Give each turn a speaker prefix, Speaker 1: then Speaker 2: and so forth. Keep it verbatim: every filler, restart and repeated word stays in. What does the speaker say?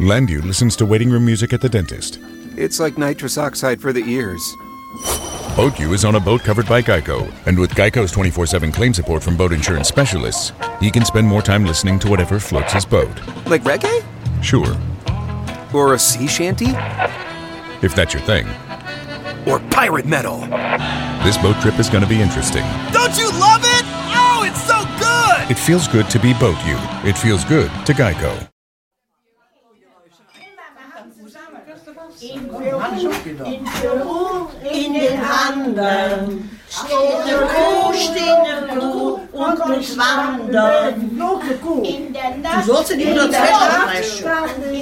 Speaker 1: Landu listens to waiting room music at the dentist.
Speaker 2: It's like nitrous oxide for the ears.
Speaker 1: BoatU is on a boat covered by Geico, and with Geico's twenty-four seven claim support from boat insurance specialists, he can spend more time listening to whatever floats his boat.
Speaker 2: Like reggae?
Speaker 1: Sure.
Speaker 2: Or a sea shanty?
Speaker 1: If that's your thing.
Speaker 2: Or pirate metal?
Speaker 1: This boat trip is going to be interesting.
Speaker 3: Don't you love it? Oh, it's so good!
Speaker 1: It feels good to be BoatU. It feels good to Geico.
Speaker 4: In Peru, in den Anden, steht eine Kuh, steht eine Kuh und muss wandern. Du sollst nicht nur das Wetter sprechen.